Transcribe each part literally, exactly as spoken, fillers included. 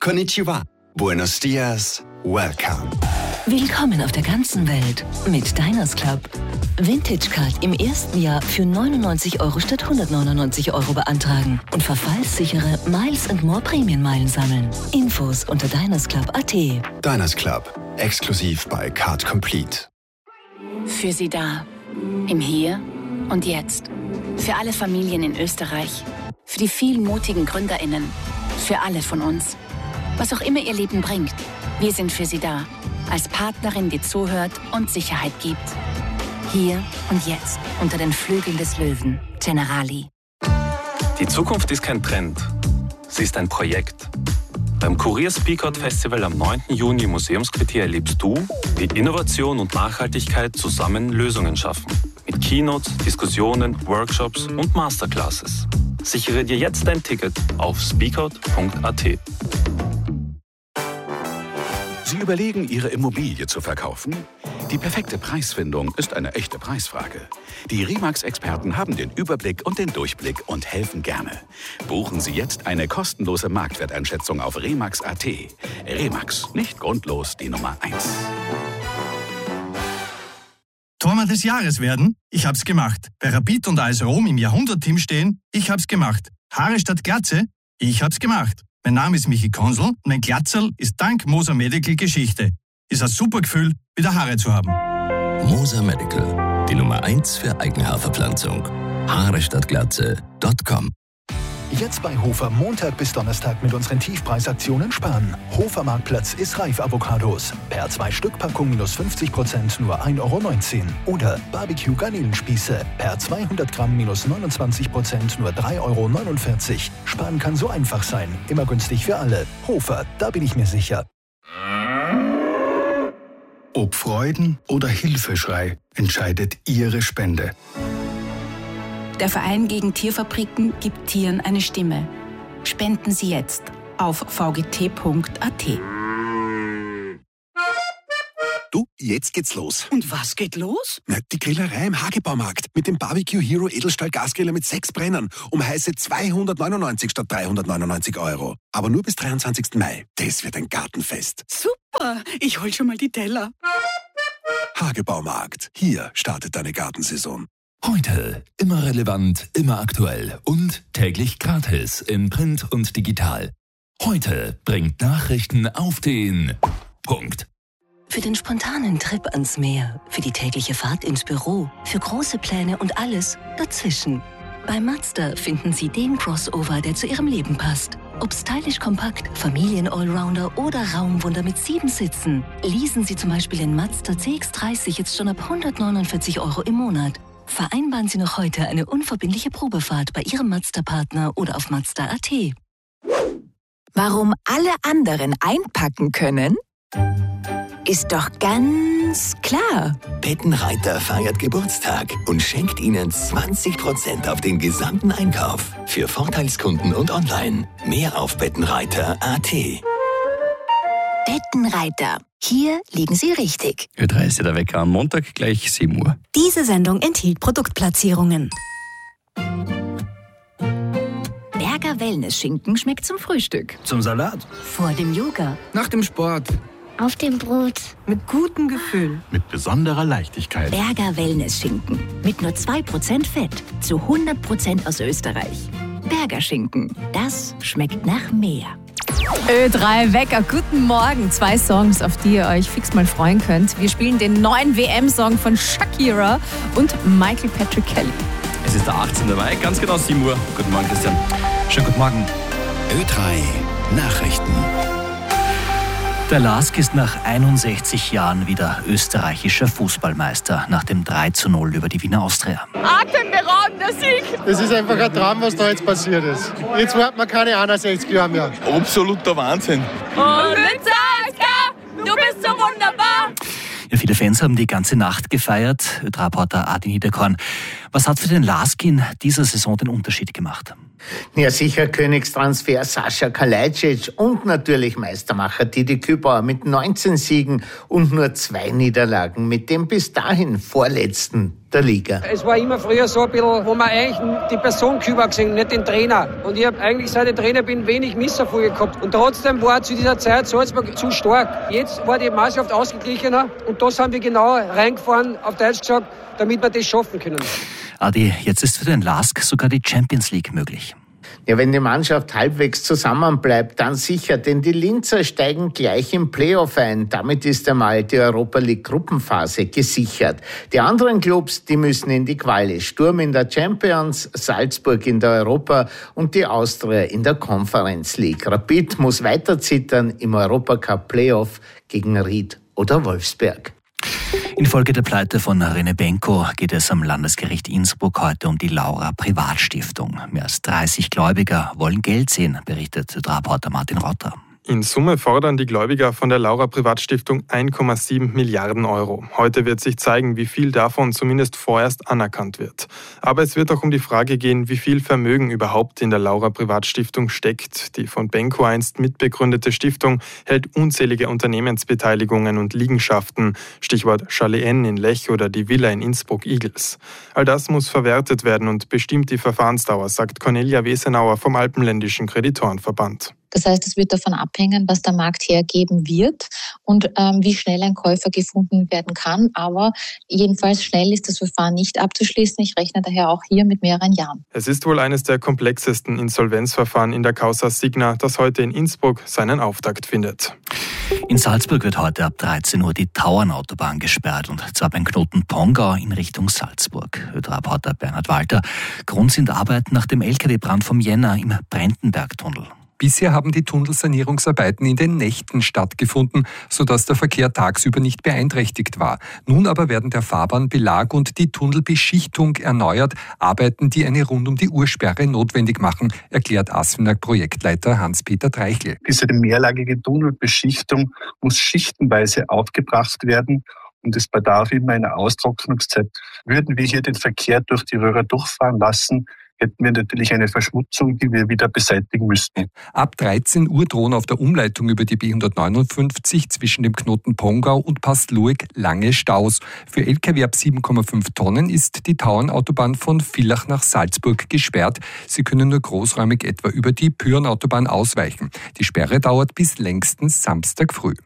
Konnichiwa. Buenos dias. Welcome. Willkommen auf der ganzen Welt mit Diners Club. Vintage Card im ersten Jahr für neunundneunzig Euro statt hundertneunundneunzig Euro beantragen und verfallssichere Miles and More Prämienmeilen sammeln. Infos unter dinersclub punkt at. Diners Club. Exklusiv bei Card Complete. Für Sie da. Im Hier und Jetzt. Für alle Familien in Österreich. Für die vielen mutigen GründerInnen. Für alle von uns. Was auch immer Ihr Leben bringt. Wir sind für Sie da. Als Partnerin, die zuhört und Sicherheit gibt. Hier und jetzt, unter den Flügeln des Löwen. Generali. Die Zukunft ist kein Trend. Sie ist ein Projekt. Beim Kurier Speakout Festival am neunten Juni im Museumsquartier erlebst du, wie Innovation und Nachhaltigkeit zusammen Lösungen schaffen. Mit Keynotes, Diskussionen, Workshops und Masterclasses. Sichere dir jetzt dein Ticket auf speakout punkt at. Sie überlegen, Ihre Immobilie zu verkaufen? Die perfekte Preisfindung ist eine echte Preisfrage. Die Remax-Experten haben den Überblick und den Durchblick und helfen gerne. Buchen Sie jetzt eine kostenlose Marktwerteinschätzung auf remax punkt at. Remax, nicht grundlos die Nummer eins. Torwart des Jahres werden? Ich hab's gemacht. Bei Rapid und A S Rom im Jahrhundert-Team stehen? Ich hab's gemacht. Haare statt Glatze? Ich hab's gemacht. Mein Name ist Michi Konsel und mein Glatzerl ist dank Moser Medical Geschichte. Ist ein super Gefühl, wieder Haare zu haben. Moser Medical, die Nummer eins für Eigenhaarverpflanzung. Haare statt Glatze Punkt com. Jetzt bei Hofer Montag bis Donnerstag mit unseren Tiefpreisaktionen sparen. Hofer Marktplatz ist reif Avocados. Per zwei Stück Packung minus fünfzig Prozent nur ein Euro neunzehn. Oder Barbecue Garnelenspieße. Per zweihundert Gramm minus neunundzwanzig Prozent nur drei Euro neunundvierzig. Sparen kann so einfach sein. Immer günstig für alle. Hofer, da bin ich mir sicher. Ob Freuden oder Hilfeschrei entscheidet Ihre Spende. Der Verein gegen Tierfabriken gibt Tieren eine Stimme. Spenden Sie jetzt auf v g t punkt a t. Du, jetzt geht's los. Und was geht los? Na, die Grillerei im Hagebaumarkt mit dem Barbecue Hero Edelstahl Gasgriller mit sechs Brennern um heiße zweihundertneunundneunzig statt dreihundertneunundneunzig Euro. Aber nur bis dreiundzwanzigsten Mai. Das wird ein Gartenfest. Super, ich hol schon mal die Teller. Hagebaumarkt. Hier startet deine Gartensaison. Heute immer relevant, immer aktuell und täglich gratis in Print und digital. Heute bringt Nachrichten auf den Punkt. Für den spontanen Trip ans Meer, für die tägliche Fahrt ins Büro, für große Pläne und alles dazwischen. Bei Mazda finden Sie den Crossover, der zu Ihrem Leben passt. Ob stylisch kompakt, Familien-Allrounder oder Raumwunder mit sieben Sitzen. Leasen Sie zum Beispiel den Mazda C X dreißig jetzt schon ab hundertneunundvierzig Euro im Monat. Vereinbaren Sie noch heute eine unverbindliche Probefahrt bei Ihrem Mazda-Partner oder auf mazda punkt a t. Warum alle anderen einpacken können? Ist doch ganz klar. Bettenreiter feiert Geburtstag und schenkt Ihnen zwanzig Prozent auf den gesamten Einkauf. Für Vorteilskunden und online. Mehr auf bettenreiter punkt a t. Bettenreiter. Hier liegen Sie richtig. Ö drei ist der Wecker am Montag gleich sieben Uhr. Diese Sendung enthielt Produktplatzierungen. Berger Wellness-Schinken schmeckt zum Frühstück. Zum Salat. Vor dem Yoga. Nach dem Sport. Auf dem Brot. Mit gutem Gefühl. Mit besonderer Leichtigkeit. Berger Wellness-Schinken. Mit nur zwei Prozent Fett. Zu hundert Prozent aus Österreich. Berger Schinken. Das schmeckt nach mehr. Ö drei Wecker, guten Morgen. Zwei Songs, auf die ihr euch fix mal freuen könnt. Wir spielen den neuen W M-Song von Shakira und Michael Patrick Kelly. Es ist der achtzehnten Mai, ganz genau sieben Uhr. Guten Morgen, Christian. Schönen guten Morgen. Ö drei Nachrichten. Der LASK ist nach einundsechzig Jahren wieder österreichischer Fußballmeister nach dem drei zu null über die Wiener Austria. Atemberaubender Sieg! Es ist einfach ein Traum, was da jetzt passiert ist. Jetzt warten wir keine einundsechzig Jahre mehr. Absoluter Wahnsinn. Und Lützerska, du bist so wunderbar! Ja, viele Fans haben die ganze Nacht gefeiert. Ö drei-Reporter Adi Niederkorn. Was hat für den LASK in dieser Saison den Unterschied gemacht? Ja, sicher Königstransfer Sascha Kalajdzic und natürlich Meistermacher Didi Kübauer mit neunzehn Siegen und nur zwei Niederlagen mit dem bis dahin vorletzten der Liga. Es war immer früher so ein bisschen, wo man eigentlich die Person Kübauer gesehen, nicht den Trainer. Und ich habe eigentlich, seit ich Trainer bin, wenig Misserfolge gehabt. Und trotzdem war zu dieser Zeit Salzburg zu stark. Jetzt war die Mannschaft ausgeglichener und da sind wir genau reingefahren, auf Deutsch gesagt, damit wir das schaffen können. Adi, jetzt ist für den L A S K sogar die Champions League möglich. Ja, wenn die Mannschaft halbwegs zusammenbleibt, dann sicher, denn die Linzer steigen gleich im Playoff ein. Damit ist einmal die Europa League Gruppenphase gesichert. Die anderen Clubs, die müssen in die Quali. Sturm in der Champions, Salzburg in der Europa und die Austria in der Conference League. Rapid muss weiter zittern im Europacup Playoff gegen Ried oder Wolfsberg. Infolge der Pleite von Rene Benko geht es am Landesgericht Innsbruck heute um die Laura Privatstiftung. Mehr als dreißig Gläubiger wollen Geld sehen, berichtet Reporter Martin Rotter. In Summe fordern die Gläubiger von der Laura Privatstiftung eins Komma sieben Milliarden Euro. Heute wird sich zeigen, wie viel davon zumindest vorerst anerkannt wird. Aber es wird auch um die Frage gehen, wie viel Vermögen überhaupt in der Laura Privatstiftung steckt. Die von Benko einst mitbegründete Stiftung hält unzählige Unternehmensbeteiligungen und Liegenschaften, Stichwort Chalet N in Lech oder die Villa in Innsbruck-Igels. All das muss verwertet werden und bestimmt die Verfahrensdauer, sagt Cornelia Wesenauer vom Alpenländischen Kreditorenverband. Das heißt, es wird davon abhängen, was der Markt hergeben wird und ähm, wie schnell ein Käufer gefunden werden kann. Aber jedenfalls schnell ist das Verfahren nicht abzuschließen. Ich rechne daher auch hier mit mehreren Jahren. Es ist wohl eines der komplexesten Insolvenzverfahren in der Causa Signa, das heute in Innsbruck seinen Auftakt findet. In Salzburg wird heute ab dreizehn Uhr die Tauernautobahn gesperrt, und zwar beim Knoten Pongau in Richtung Salzburg. Reporter Bernhard Walter. Grund sind Arbeiten nach dem L K W-Brand vom Jänner im Brentenbergtunnel. Bisher haben die Tunnelsanierungsarbeiten in den Nächten stattgefunden, sodass der Verkehr tagsüber nicht beeinträchtigt war. Nun aber werden der Fahrbahnbelag und die Tunnelbeschichtung erneuert, Arbeiten, die eine Rund-um-die-Uhr-Sperre notwendig machen, erklärt Asfinag-Projektleiter Hans-Peter Treichel. Diese mehrlagige Tunnelbeschichtung muss schichtenweise aufgebracht werden. Und es bedarf immer einer Austrocknungszeit. Würden wir hier den Verkehr durch die Röhre durchfahren lassen, hätten wir natürlich eine Verschmutzung, die wir wieder beseitigen müssten. Ab dreizehn Uhr drohen auf der Umleitung über die B hundertneunundfünfzig zwischen dem Knoten Pongau und Pastlueck lange Staus. Für L K W ab sieben Komma fünf Tonnen ist die Tauernautobahn von Villach nach Salzburg gesperrt. Sie können nur großräumig etwa über die Pyhrnautobahn ausweichen. Die Sperre dauert bis längstens Samstag früh.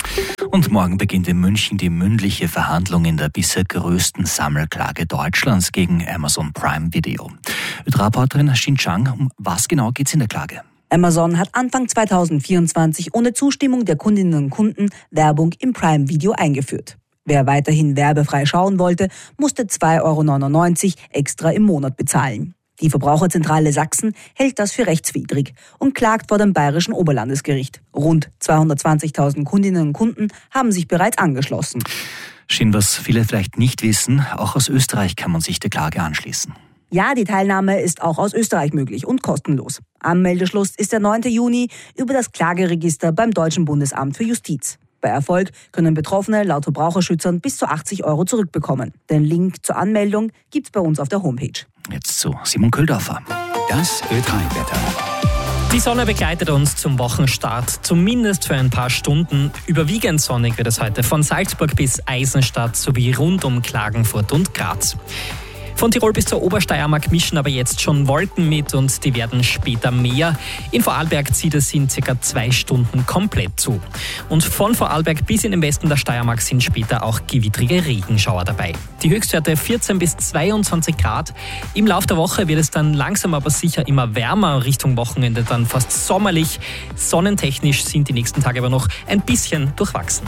Und morgen beginnt in München die mündliche Verhandlung in der bisher größten Sammelklage Deutschlands gegen Amazon Prime Video. Mit Reporterin Xin Chang, um was genau geht es in der Klage? Amazon hat Anfang zweitausendvierundzwanzig ohne Zustimmung der Kundinnen und Kunden Werbung im Prime Video eingeführt. Wer weiterhin werbefrei schauen wollte, musste zwei Euro neunundneunzig extra im Monat bezahlen. Die Verbraucherzentrale Sachsen hält das für rechtswidrig und klagt vor dem Bayerischen Oberlandesgericht. Rund zweihundertzwanzigtausend Kundinnen und Kunden haben sich bereits angeschlossen. Shin, was viele vielleicht nicht wissen, auch aus Österreich kann man sich der Klage anschließen. Ja, die Teilnahme ist auch aus Österreich möglich und kostenlos. Anmeldeschluss ist der neunte Juni über das Klageregister beim Deutschen Bundesamt für Justiz. Bei Erfolg können Betroffene laut Verbraucherschützern bis zu achtzig Euro zurückbekommen. Den Link zur Anmeldung gibt's bei uns auf der Homepage. Jetzt zu Simon Köldorfer. Das Ö drei Wetter. Die Sonne begleitet uns zum Wochenstart, zumindest für ein paar Stunden. Überwiegend sonnig wird es heute von Salzburg bis Eisenstadt sowie rund um Klagenfurt und Graz. Von Tirol bis zur Obersteiermark mischen aber jetzt schon Wolken mit und die werden später mehr. In Vorarlberg zieht es in circa zwei Stunden komplett zu. Und von Vorarlberg bis in den Westen der Steiermark sind später auch gewittrige Regenschauer dabei. Die Höchstwerte vierzehn bis zweiundzwanzig Grad. Im Laufe der Woche wird es dann langsam aber sicher immer wärmer, Richtung Wochenende dann fast sommerlich. Sonnentechnisch sind die nächsten Tage aber noch ein bisschen durchwachsen.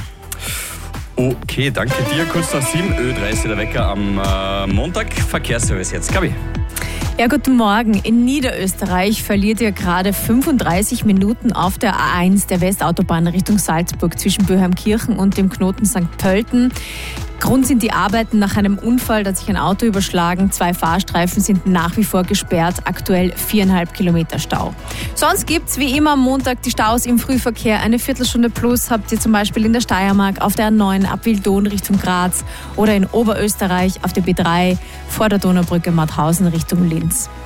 Okay, danke dir. Kurz nach sieben, Ö drei ist der Wecker am äh, Montag. Verkehrsservice jetzt. Gabi. Ja, guten Morgen. In Niederösterreich verliert ihr gerade fünfunddreißig Minuten auf der A eins der Westautobahn Richtung Salzburg zwischen Böheimkirchen und dem Knoten Sankt Pölten. Grund sind die Arbeiten nach einem Unfall, da hat sich ein Auto überschlagen. Zwei Fahrstreifen sind nach wie vor gesperrt, aktuell viereinhalb Kilometer Stau. Sonst gibt's wie immer am Montag die Staus im Frühverkehr. Eine Viertelstunde plus habt ihr zum Beispiel in der Steiermark auf der A neun ab Wildon Richtung Graz oder in Oberösterreich auf der B drei vor der Donaubrücke Mauthausen Richtung Linz.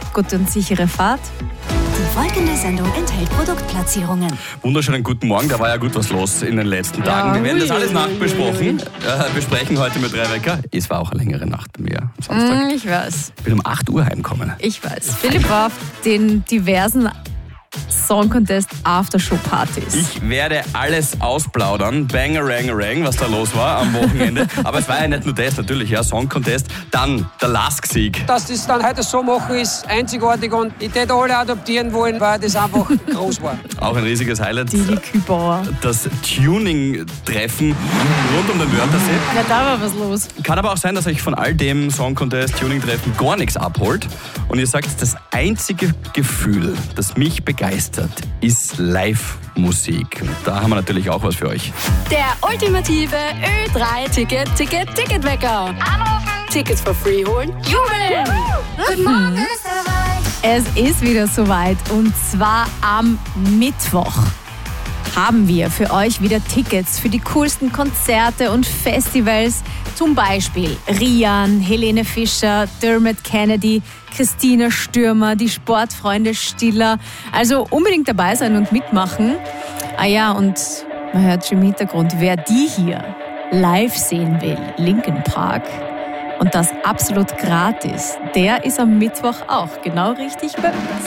gute und sichere Fahrt. Die folgende Sendung enthält Produktplatzierungen. Wunderschönen guten Morgen, da war ja gut was los in den letzten Tagen. Ja, Wir werden das ui, alles ui, nachbesprechen. Äh, besprechen heute mit drei Wecker. Es war auch eine längere Nacht bei mir am Samstag. Mm, ich weiß. Ich bin um acht Uhr heimgekommen. Ich weiß. Philipp war auf den diversen Song Contest Aftershow-Partys. Ich werde alles ausplaudern, Bangarang-Rang, was da los war am Wochenende. Aber es war ja nicht nur das, natürlich, ja, Song Contest. Dann der Lask-Sieg. Dass das dann heute so machen, ist einzigartig und ich hätte alle adoptieren wollen, weil das einfach groß war. Auch ein riesiges Highlight. Die Kübauer. Das Tuning-Treffen rund um den Wörthersee. Ja, da war was los. Kann aber auch sein, dass euch von all dem Song Contest, Tuning-Treffen gar nichts abholt. Und ihr sagt, das einzige Gefühl, das mich begeistert, ist Live-Musik. Und da haben wir natürlich auch was für euch. Der ultimative Ö drei Ticket, Ticket, Ticketwecker. Anrufen, Tickets for free holen, jubeln. Guten Morgen, Österreich. Es ist wieder soweit und zwar am Mittwoch haben wir für euch wieder Tickets für die coolsten Konzerte und Festivals. Zum Beispiel Rian, Helene Fischer, Dermot Kennedy, Christina Stürmer, die Sportfreunde Stiller. Also unbedingt dabei sein und mitmachen. Ah ja, und man hört schon im Hintergrund, wer die hier live sehen will, Linkin Park, und das absolut gratis, der ist am Mittwoch auch genau richtig bei uns.